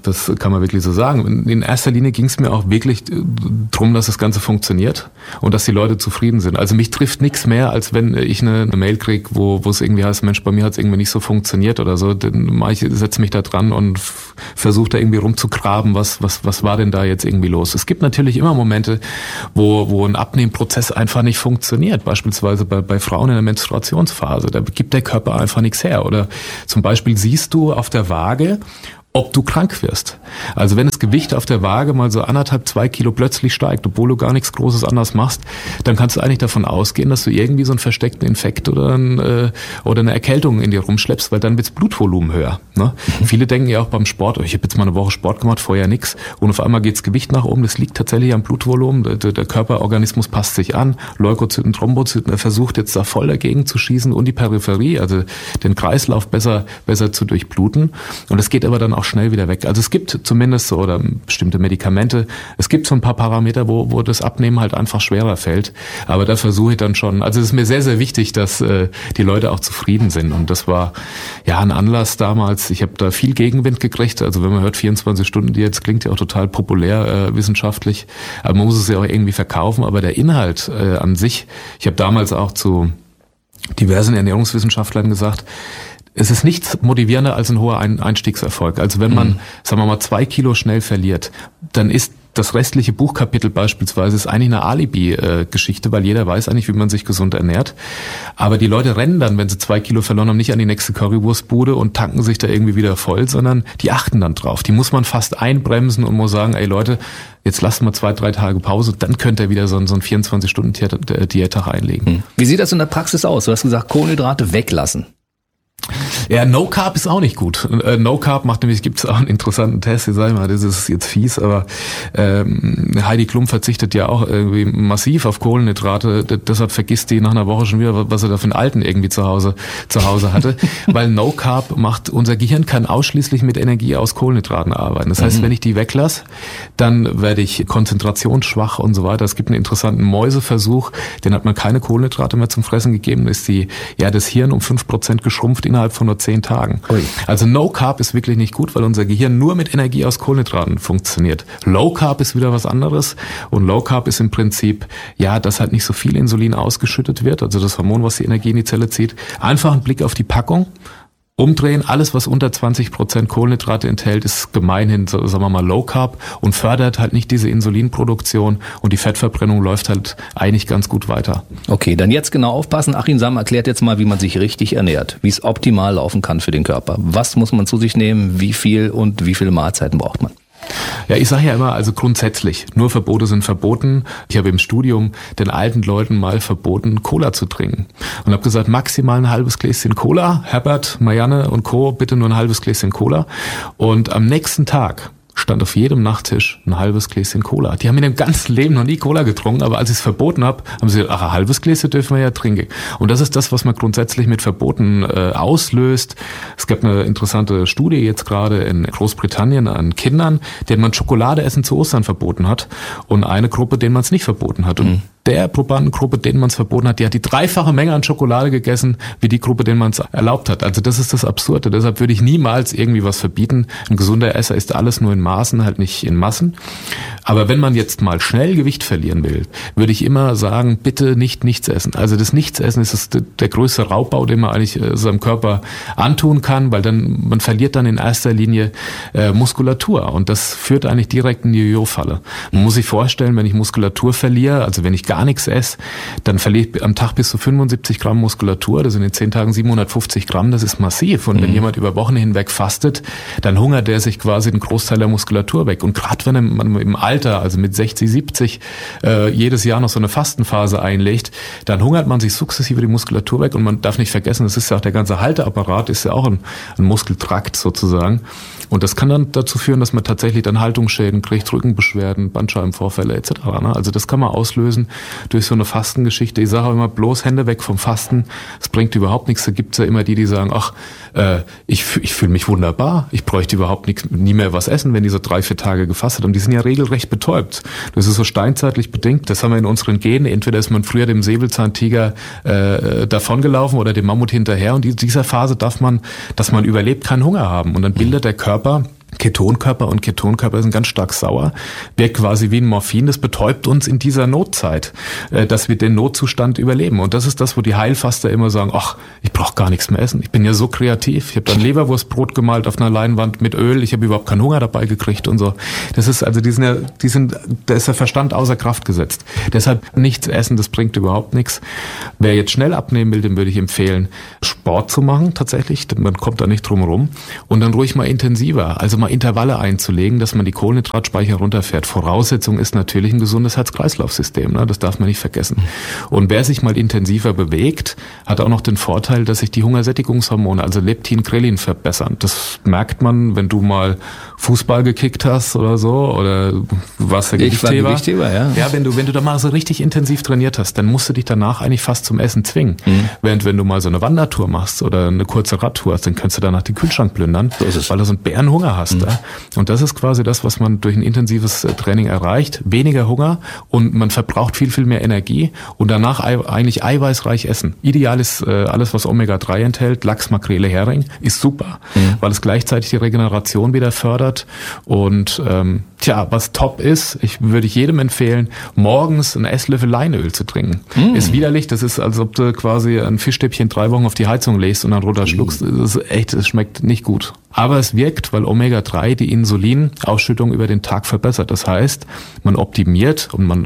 das kann man wirklich so sagen. In erster Linie ging es mir auch wirklich drum, dass das Ganze funktioniert und dass die Leute zufrieden sind. Also mich trifft nichts mehr, als wenn ich eine Mail kriege, wo es irgendwie heißt, Mensch, bei mir hat es irgendwie nicht so funktioniert oder so. Dann setze mich da dran und versuche da irgendwie rumzugraben, was war denn da jetzt irgendwie los. Es gibt natürlich immer Momente, wo ein Abnehmprozess einfach nicht funktioniert. Beispielsweise bei Frauen in der Menstruationsphase. Da gibt der Körper einfach nichts her. Oder zum Beispiel siehst du auf der Waage, ob du krank wirst. Also wenn das Gewicht auf der Waage mal so 1,5-2 Kilo plötzlich steigt, obwohl du gar nichts Großes anders machst, dann kannst du eigentlich davon ausgehen, dass du irgendwie so einen versteckten Infekt oder eine Erkältung in dir rumschleppst, weil dann wird das Blutvolumen höher. Ne? Viele denken ja auch beim Sport, ich habe jetzt mal eine Woche Sport gemacht, vorher nichts und auf einmal geht das Gewicht nach oben. Das liegt tatsächlich am Blutvolumen. Der Körperorganismus passt sich an. Leukozyten, Thrombozyten, er versucht jetzt da voll dagegen zu schießen und die Peripherie, also den Kreislauf besser zu durchbluten. Und das geht aber dann auch schnell wieder weg. Also es gibt zumindest so, oder bestimmte Medikamente, es gibt so ein paar Parameter, wo das Abnehmen halt einfach schwerer fällt. Aber da versuche ich dann schon, also es ist mir sehr, sehr wichtig, dass die Leute auch zufrieden sind. Und das war ja ein Anlass damals. Ich habe da viel Gegenwind gekriegt. Also wenn man hört 24-Stunden-Diät, klingt ja auch total populär wissenschaftlich. Aber man muss es ja auch irgendwie verkaufen. Aber der Inhalt an sich, ich habe damals auch zu diversen Ernährungswissenschaftlern gesagt, es ist nichts motivierender als ein hoher Einstiegserfolg. Also wenn man, sagen wir mal, 2 Kilo schnell verliert, dann ist das restliche Buchkapitel beispielsweise ist eigentlich eine Alibi-Geschichte, weil jeder weiß eigentlich, wie man sich gesund ernährt. Aber die Leute rennen dann, wenn sie 2 Kilo verloren haben, nicht an die nächste Currywurstbude und tanken sich da irgendwie wieder voll, sondern die achten dann drauf. Die muss man fast einbremsen und muss sagen, ey Leute, jetzt lasst mal 2-3 Tage Pause, dann könnt ihr wieder so einen 24-Stunden-Diättag einlegen. Wie sieht das in der Praxis aus? Du hast gesagt, Kohlenhydrate weglassen. Ja, No Carb ist auch nicht gut. No Carb macht nämlich, gibt's auch einen interessanten Test, ich sage mal, das ist jetzt fies, aber Heidi Klum verzichtet ja auch irgendwie massiv auf Kohlenhydrate, deshalb vergisst die nach einer Woche schon wieder, was er da für einen Alten irgendwie zu Hause hatte, weil No Carb macht, unser Gehirn kann ausschließlich mit Energie aus Kohlenhydraten arbeiten. Das heißt, wenn ich die weglasse, dann werde ich konzentrationsschwach und so weiter. Es gibt einen interessanten Mäuseversuch, den hat man keine Kohlenhydrate mehr zum Fressen gegeben, ist das Hirn um 5% geschrumpft innerhalb von nur 10 Tagen. Ui. Also No Carb ist wirklich nicht gut, weil unser Gehirn nur mit Energie aus Kohlenhydraten funktioniert. Low Carb ist wieder was anderes und Low Carb ist im Prinzip, dass halt nicht so viel Insulin ausgeschüttet wird, also das Hormon, was die Energie in die Zelle zieht. Einfach ein Blick auf die Packung. Umdrehen, alles was unter 20% Kohlenhydrate enthält, ist gemeinhin, sagen wir mal, Low Carb und fördert halt nicht diese Insulinproduktion und die Fettverbrennung läuft halt eigentlich ganz gut weiter. Okay, dann jetzt genau aufpassen. Achim Sam erklärt jetzt mal, wie man sich richtig ernährt, wie es optimal laufen kann für den Körper. Was muss man zu sich nehmen, wie viel und wie viele Mahlzeiten braucht man? Ja, ich sage ja immer, also grundsätzlich, nur Verbote sind verboten. Ich habe im Studium den alten Leuten mal verboten, Cola zu trinken. Und habe gesagt, maximal ein halbes Gläschen Cola. Herbert, Marianne und Co., bitte nur ein halbes Gläschen Cola. Und am nächsten Tag stand auf jedem Nachttisch ein halbes Gläschen Cola. Die haben in ihrem ganzen Leben noch nie Cola getrunken, aber als ich es verboten habe, haben sie gesagt, ein halbes Gläschen dürfen wir ja trinken. Und das ist das, was man grundsätzlich mit Verboten auslöst. Es gab eine interessante Studie jetzt gerade in Großbritannien an Kindern, denen man Schokoladeessen zu Ostern verboten hat und eine Gruppe, denen man es nicht verboten hat. Und der Probandengruppe, denen man es verboten hat, die hat die 3-fache Menge an Schokolade gegessen, wie die Gruppe, denen man es erlaubt hat. Also das ist das Absurde. Deshalb würde ich niemals irgendwie was verbieten. Ein gesunder Esser isst alles nur in Maßen, halt nicht in Massen. Aber wenn man jetzt mal schnell Gewicht verlieren will, würde ich immer sagen, bitte nichts essen. Also das Nichtsessen ist der größte Raubbau, den man eigentlich seinem Körper antun kann, weil man verliert dann in erster Linie Muskulatur. Und das führt eigentlich direkt in die Jojo-Falle. Man muss sich vorstellen, wenn ich Muskulatur verliere, also wenn ich gar nichts esse, dann verliere ich am Tag bis zu 75 Gramm Muskulatur. Das sind in 10 Tagen 750 Gramm. Das ist massiv. Und wenn jemand über Wochen hinweg fastet, dann hungert der sich quasi den Großteil der Muskulatur weg. Und gerade wenn man im Alter, also mit 60, 70, jedes Jahr noch so eine Fastenphase einlegt, dann hungert man sich sukzessive die Muskulatur weg. Und man darf nicht vergessen, das ist ja auch der ganze Halteapparat, ist ja auch ein Muskeltrakt sozusagen. Und das kann dann dazu führen, dass man tatsächlich dann Haltungsschäden kriegt, Rückenbeschwerden, Bandscheibenvorfälle etc. Also das kann man auslösen durch so eine Fastengeschichte. Ich sage auch immer, bloß Hände weg vom Fasten. Es bringt überhaupt nichts. Da gibt's ja immer die sagen, ich fühle mich wunderbar. Ich bräuchte überhaupt nie mehr was essen, wenn die so 3-4 Tage gefastet haben. Die sind ja regelrecht betäubt. Das ist so steinzeitlich bedingt. Das haben wir in unseren Genen. Entweder ist man früher dem Säbelzahntiger davongelaufen oder dem Mammut hinterher. Und in dieser Phase dass man überlebt, keinen Hunger haben. Und dann bildet der Körper Ketonkörper und Ketonkörper sind ganz stark sauer, wirkt quasi wie ein Morphin, das betäubt uns in dieser Notzeit, dass wir den Notzustand überleben. Und das ist das, wo die Heilfaster immer sagen, ach, ich brauche gar nichts mehr essen, ich bin ja so kreativ, ich habe dann Leberwurstbrot gemalt auf einer Leinwand mit Öl, ich habe überhaupt keinen Hunger dabei gekriegt und so. Das ist also, da ist der Verstand außer Kraft gesetzt. Deshalb nichts essen, das bringt überhaupt nichts. Wer jetzt schnell abnehmen will, dem würde ich empfehlen, Sport zu machen tatsächlich, man kommt da nicht drum herum und dann ruhig mal intensiver, also mal Intervalle einzulegen, dass man die Kohlenhydratspeicher runterfährt. Voraussetzung ist natürlich ein gesundes Herz-Kreislauf-System, ne? Das darf man nicht vergessen. Und wer sich mal intensiver bewegt, hat auch noch den Vorteil, dass sich die Hungersättigungshormone, also Leptin, Grelin verbessern. Das merkt man, wenn du mal Fußball gekickt hast oder so, oder warst der Gewichtheber. Ja. Ja, wenn du da mal so richtig intensiv trainiert hast, dann musst du dich danach eigentlich fast zum Essen zwingen. Während wenn du mal so eine Wandertour machst oder eine kurze Radtour hast, dann kannst du danach den Kühlschrank plündern, weil du so einen Bärenhunger hast. Ja? Und das ist quasi das, was man durch ein intensives Training erreicht. Weniger Hunger und man verbraucht viel, viel mehr Energie und danach eigentlich eiweißreich essen. Ideal ist alles, was Omega-3 enthält, Lachs, Makrele, Hering, ist super, weil es gleichzeitig die Regeneration wieder fördert. Und was top ist, würde ich jedem empfehlen, morgens einen Esslöffel Leinöl zu trinken. Ist widerlich, das ist, als ob du quasi ein Fischstäbchen 3 Wochen auf die Heizung legst und dann runterschluckst. Das ist echt, es schmeckt nicht gut. Aber es wirkt, weil Omega-3 die Insulinausschüttung über den Tag verbessert. Das heißt, man optimiert und man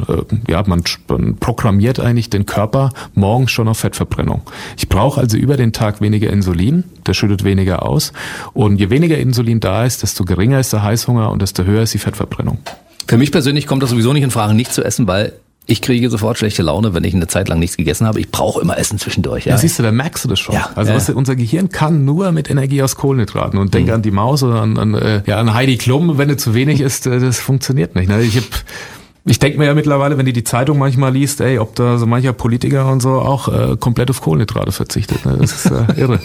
programmiert eigentlich den Körper morgens schon auf Fettverbrennung. Ich brauche also über den Tag weniger Insulin, der schüttet weniger aus. Und je weniger Insulin da ist, desto geringer ist der Heißhunger und desto höher ist die Fettverbrennung. Für mich persönlich kommt das sowieso nicht in Frage, nicht zu essen, weil ich kriege sofort schlechte Laune, wenn ich eine Zeit lang nichts gegessen habe. Ich brauche immer Essen zwischendurch. Ja, siehst du, da merkst du das schon. Ja, also unser Gehirn kann nur mit Energie aus Kohlenhydraten. Und denk an die Maus oder an Heidi Klum, wenn du zu wenig isst, das funktioniert nicht. Ich denke mir ja mittlerweile, wenn die Zeitung manchmal liest, ob da so mancher Politiker und so auch komplett auf Kohlenhydrate verzichtet. Ne? Das ist irre.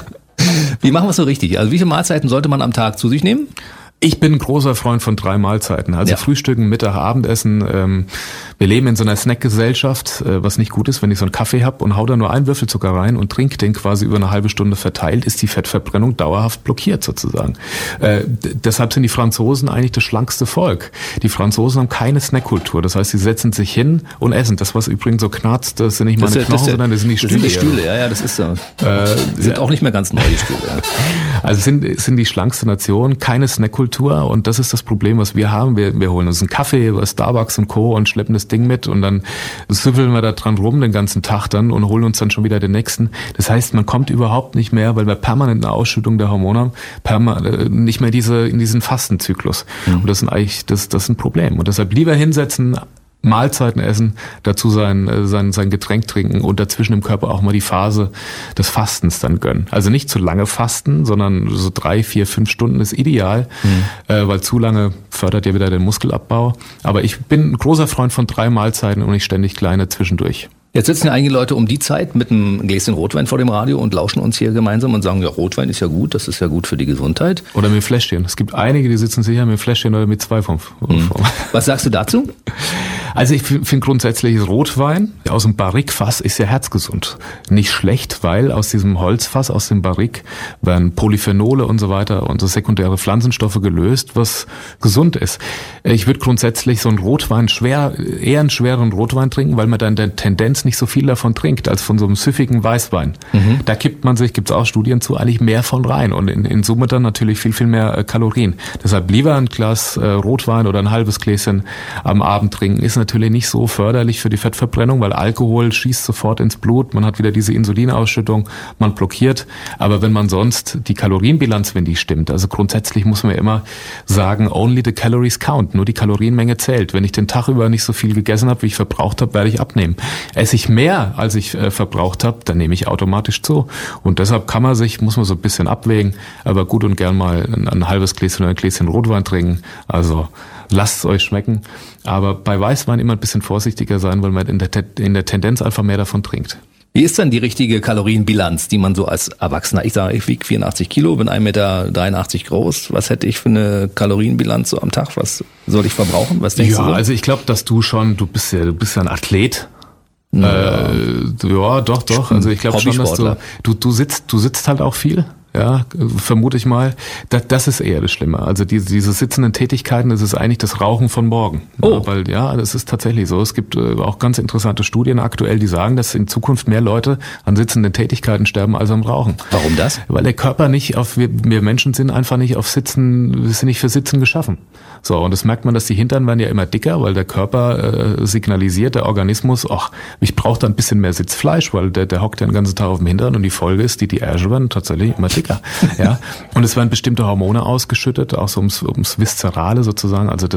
Wie machen wir es so richtig? Also wie viele Mahlzeiten sollte man am Tag zu sich nehmen? Ich bin ein großer Freund von 3 Mahlzeiten, also Frühstücken, Mittag, Abendessen. Wir leben in so einer Snackgesellschaft, was nicht gut ist, wenn ich so einen Kaffee habe und hau da nur einen Würfelzucker rein und trinke den quasi über eine halbe Stunde verteilt, ist die Fettverbrennung dauerhaft blockiert sozusagen. Deshalb sind die Franzosen eigentlich das schlankste Volk. Die Franzosen haben keine Snackkultur, das heißt, sie setzen sich hin und essen. Das, was übrigens so knarzt, das sind nicht meine Knochen, sondern das sind die Stühle. Das sind die Stühle, ja, das ist so. Sind auch nicht mehr ganz neu, die Stühle. Ja. Also sind die schlankste Nation, keine Snackkultur. Und das ist das Problem, was wir haben. Wir holen uns einen Kaffee bei Starbucks und Co. und schleppen das Ding mit und dann süffeln wir da dran rum den ganzen Tag dann und holen uns dann schon wieder den nächsten. Das heißt, man kommt überhaupt nicht mehr, weil wir permanent eine Ausschüttung der Hormone haben, nicht mehr in diesen Fastenzyklus. Und das ist ein Problem. Und deshalb lieber hinsetzen, Mahlzeiten essen, dazu sein Getränk trinken und dazwischen im Körper auch mal die Phase des Fastens dann gönnen. Also nicht zu lange fasten, sondern so 3, 4, 5 Stunden ist ideal, weil zu lange fördert ja wieder den Muskelabbau. Aber ich bin ein großer Freund von 3 Mahlzeiten und nicht ständig kleine zwischendurch. Jetzt sitzen ja einige Leute um die Zeit mit einem Gläschen Rotwein vor dem Radio und lauschen uns hier gemeinsam und sagen, ja, Rotwein ist ja gut, das ist ja gut für die Gesundheit. Oder mit Fläschchen. Es gibt einige, die sitzen sicher mit Fläschchen oder mit 2 vom. Was sagst du dazu? Also ich finde grundsätzlich Rotwein aus dem Barrique-Fass ist ja herzgesund. Nicht schlecht, weil aus diesem Holzfass, aus dem Barrique, werden Polyphenole und so weiter und so sekundäre Pflanzenstoffe gelöst, was gesund ist. Ich würde grundsätzlich so einen Rotwein eher einen schweren Rotwein trinken, weil man dann der Tendenz nicht so viel davon trinkt, als von so einem süffigen Weißwein. Da gibt's auch Studien zu, eigentlich mehr von rein und in Summe dann natürlich viel, viel mehr Kalorien. Deshalb lieber ein Glas Rotwein oder ein halbes Gläschen am Abend trinken, ist natürlich nicht so förderlich für die Fettverbrennung, weil Alkohol schießt sofort ins Blut, man hat wieder diese Insulinausschüttung, man blockiert. Aber wenn man sonst die Kalorienbilanz, wenn die stimmt, also grundsätzlich muss man ja immer sagen, only the calories count, nur die Kalorienmenge zählt. Wenn ich den Tag über nicht so viel gegessen habe, wie ich verbraucht habe, werde ich abnehmen. Esse ich mehr, als ich verbraucht habe, dann nehme ich automatisch zu. Und deshalb muss man so ein bisschen abwägen, aber gut und gern mal ein halbes Gläschen oder ein Gläschen Rotwein trinken. Also lasst es euch schmecken. Aber bei Weißwein immer ein bisschen vorsichtiger sein, weil man in der Tendenz einfach mehr davon trinkt. Wie ist dann die richtige Kalorienbilanz, die man so als Erwachsener, ich sage, ich wiege 84 Kilo, bin 1,83 Meter groß. Was hätte ich für eine Kalorienbilanz so am Tag? Was soll ich verbrauchen? Was denkst du? Ja, also ich glaube, dass du bist ja ein Athlet. Ja, doch. Also ich glaube schon, dass du sitzt halt auch viel. ja, vermute ich mal. Das ist eher das Schlimme. Also diese sitzenden Tätigkeiten, das ist eigentlich das Rauchen von morgen. Oh. Ja, weil ja, das ist tatsächlich so. Es gibt auch ganz interessante Studien aktuell, die sagen, dass in Zukunft mehr Leute an sitzenden Tätigkeiten sterben als am Rauchen. Warum das? Weil der Körper nicht wir Menschen sind einfach nicht auf Sitzen, wir sind nicht für Sitzen geschaffen. So, und das merkt man, dass die Hintern werden ja immer dicker, weil der Körper signalisiert, der Organismus, ach, ich brauche da ein bisschen mehr Sitzfleisch, weil der hockt ja den ganzen Tag auf dem Hintern und die Folge ist, die Ärsche werden tatsächlich immer dicker. Ja, und es werden bestimmte Hormone ausgeschüttet, auch so ums Viszerale sozusagen, also